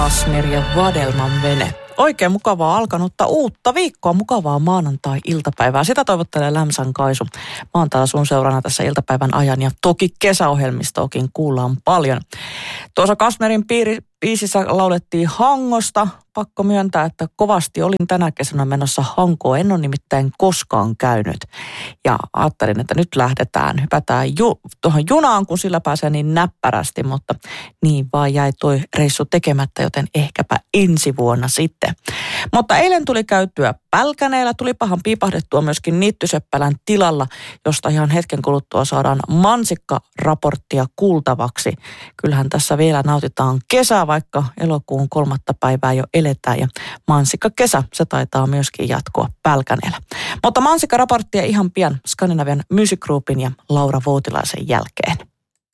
Kasmir ja Vadelman vene. Oikein mukavaa alkanutta uutta viikkoa, mukavaa maanantai-iltapäivää. Sitä toivottelee Lämsän Kaisu. Mä oon täällä sun seurana tässä iltapäivän ajan ja toki kesäohjelmistoakin kuullaan paljon. Tuossa Kasmerin biisissä laulettiin Hangosta. Pakko myöntää, että kovasti olin tänä kesänä menossa Hankoon. En ole nimittäin koskaan käynyt. Ja ajattelin, että nyt lähdetään. Hypätään tuohon junaan, kun sillä pääsee niin näppärästi. Mutta niin vaan jäi toi reissu tekemättä, joten ehkäpä ensi vuonna sitten. Mutta eilen tuli käytyä Pälkäneellä. Tulipahan piipahdettua myöskin Niittyseppälän tilalla, josta ihan hetken kuluttua saadaan mansikkaraporttia kuultavaksi. Kyllähän tässä vielä nautitaan kesää, vaikka elokuun 3. päivää jo eletään. Ja mansikkakesä, se taitaa myöskin jatkua Pälkäneellä. Mutta mansikkaraporttia ihan pian Scandinavian Music Groupin ja Laura Voutilaisen jälkeen.